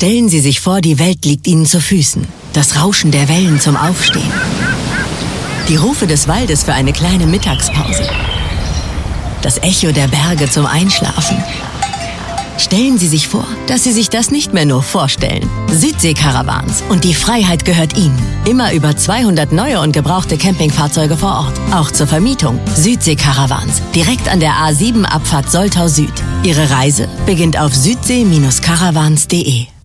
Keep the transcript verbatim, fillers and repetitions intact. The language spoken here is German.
Stellen Sie sich vor, die Welt liegt Ihnen zu Füßen. Das Rauschen der Wellen zum Aufstehen. Die Rufe des Waldes für eine kleine Mittagspause. Das Echo der Berge zum Einschlafen. Stellen Sie sich vor, dass Sie sich das nicht mehr nur vorstellen. Südsee-Caravans und die Freiheit gehört Ihnen. Immer über zweihundert neue und gebrauchte Campingfahrzeuge vor Ort. Auch zur Vermietung. Südsee-Caravans. Direkt an der A sieben Abfahrt Soltau Süd. Ihre Reise beginnt auf südsee Bindestrich caravans punkt de.